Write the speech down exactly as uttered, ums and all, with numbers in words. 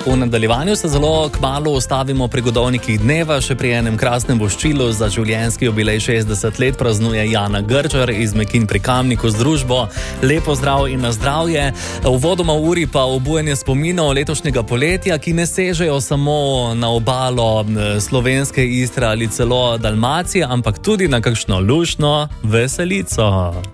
V nadaljevanju se zelo kmalu ustavimo pri godovnikih dneva, še pri enem krasnem voščilu za življenjski jubilej šestdeset let praznuje Jana Grčar iz Mekinj pri Kamniku z družbo. Lepo zdrav in na zdravje. Uvodoma v uri pa obujanje spominov letošnjega poletja, ki ne sežejo samo na obalo slovenske Istre ali celo Dalmacije, ampak tudi na kakšno luštno veselico.